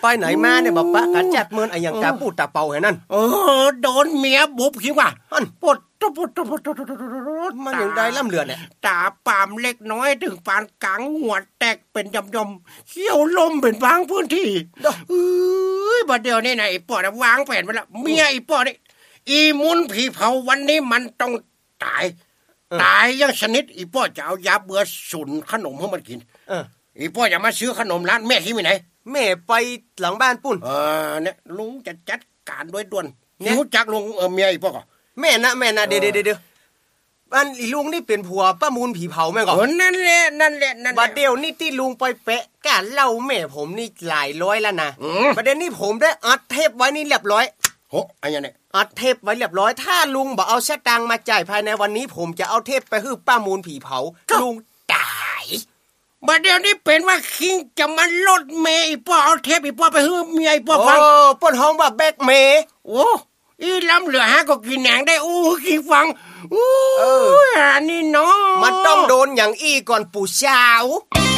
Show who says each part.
Speaker 1: ไปไหนมาเนี่ยบอกปะกันจัดเมินไอ้อย่างตาปูดตาเป่าแห่นั่น
Speaker 2: โดนเมียบุบคิดว่า
Speaker 1: อัน
Speaker 2: ปด
Speaker 1: มันอย่างใดล่ำเลือดเนี่ย
Speaker 2: ตาปามเล็กน้อยถึงปานกลางหัวแตกเป็นยำๆเขี้ยวลมเป็นบางพื้นที่บัดเดียวนี่นะไอ้ปอดวางแผนไว้แล้วเมียไอ้ปอดนี่อีมุนผีเผาวันนี้มันต้องตายยังชนิดอีปอดจะเอายาเบื่อสุนขนมให้มันกินอีปอดจะมาซื้อขนมร้านแม่ที่ไหน
Speaker 1: แม่ไปหลังบ้านปุ่น
Speaker 2: เนี่ยลุงจะจัดการด้วยด่วนนี่รู้จักลุงเมียอีปอดก็
Speaker 1: แม่นะเดี๋ยวบ้านอีลุงนี่เป็นผัวป้ามูลผีเผาแม่ก่อน
Speaker 2: นั่นแหละ
Speaker 1: บัดเดียวนี่ที่ลุงไปแปะกะเล่าแม่ผมนี่หลายร้อยแล้วนะประเด็นนี้ผมได้อัดเทปไว้นี่เรียบร้อย
Speaker 2: โอ้อะไรเนี่ย
Speaker 1: อัดเทปไว้เรียบร้อยถ้าลุงบอกเอาสตางค์มาจ่ายภายในวันนี้ผมจะเอาเทปไปให้ป้ามูลผีเผาลุงตาย
Speaker 2: บัดเดี๋ยวนี้เป็นว่าคิงจะมาลดเมย์อีป้อเอาเทปอีป้อไปให้เมียอีป้อฟัง
Speaker 1: ป้นห้องว่าแบกเมย์
Speaker 2: โอ้อีล้ำเหลือฮะก็กินแหนงได้คิงฟังนี่เนาะ
Speaker 1: มันต้องโดนอย่างอี้ก่อนปู่สาว